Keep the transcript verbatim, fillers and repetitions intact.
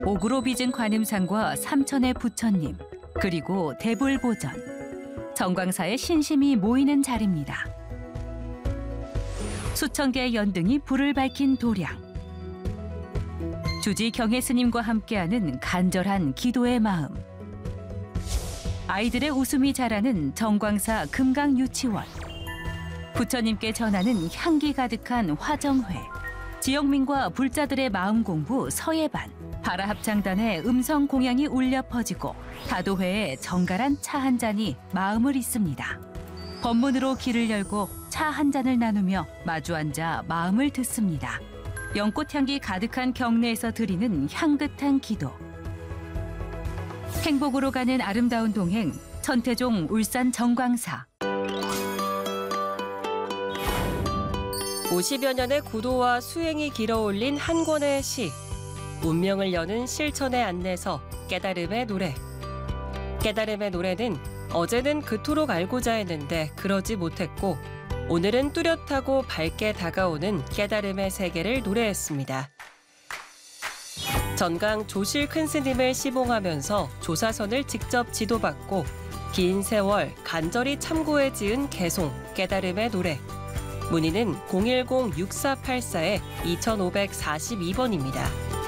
옥으로 빚은 관음상과 삼천의 부처님, 그리고 대불보전, 정광사의 신심이 모이는 자리입니다. 수천 개의 연등이 불을 밝힌 도량, 주지 경혜 스님과 함께하는 간절한 기도의 마음, 아이들의 웃음이 자라는 정광사 금강유치원, 부처님께 전하는 향기 가득한 화정회, 지역민과 불자들의 마음 공부 서예반, 바라합창단의 음성 공양이 울려 퍼지고 다도회의 정갈한 차 한 잔이 마음을 잇습니다. 법문으로 길을 열고 차 한 잔을 나누며 마주 앉아 마음을 듣습니다. 연꽃향기 가득한 경내에서 드리는 향긋한 기도. 행복으로 가는 아름다운 동행, 천태종 울산 정광사. 오십여 년의 구도와 수행이 길어올린 한 권의 시. 운명을 여는 실천의 안내서, 깨달음의 노래. 깨달음의 노래는 어제는 그토록 알고자 했는데 그러지 못했고, 오늘은 뚜렷하고 밝게 다가오는 깨달음의 세계를 노래했습니다. 전강 조실 큰 스님을 시봉하면서 조사선을 직접 지도받고 긴 세월 간절히 참고해 지은 개송, 깨달음의 노래. 문의는 공일공 육사팔사 이오오사이 번입니다.